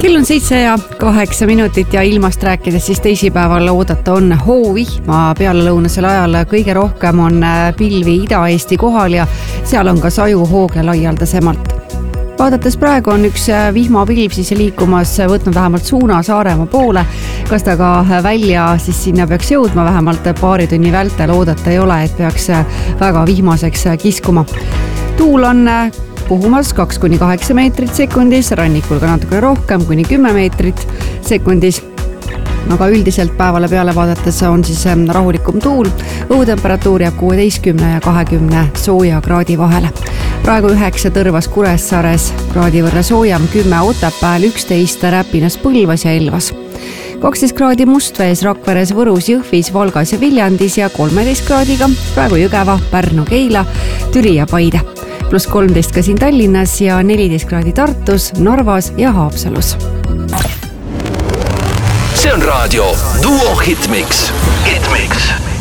Kell on 7:08 ja ilmast rääkides siis teisipäeval oodata on hoovihma. Pealelõunasel ajal kõige rohkem on pilvi Ida-Eesti kohal ja seal on ka sajuhooge laialdasemalt. Vaadates praegu on üks vihmapilv siis liikumas, võtnud vähemalt suuna Saaremaa poole. Kas ta ka välja siis sinna peaks jõudma, vähemalt paari tunni vältel oodata ei ole, et peaks väga vihmaseks kiskuma. Tuul on puhumas 2-8 meetrit sekundis, rannikul ka natuke rohkem, kuni 10 meetrit sekundis. Aga üldiselt päevale peale vaadates on siis rahulikum tuul. Õhutemperatuur jääb 16 ja 20 sooja kraadi vahele. Praegu 9 Tõrvas Kuressaares, kraadi võrra soojam 10 Otepääl, 11 Räpinas, Põlvas ja Elvas. 12 kraadi Mustvees, Rakveres, Võrus, Jõhvis, Valgas ja Viljandis ja 13 kraadiga praegu Jõgeva, Pärnu, Keila, Türi ja Paide. Plus 13 ka siin Tallinnas ja 14 kraadi Tartus, Narvas ja Haapsalus. See on raadio Duo Hitmix.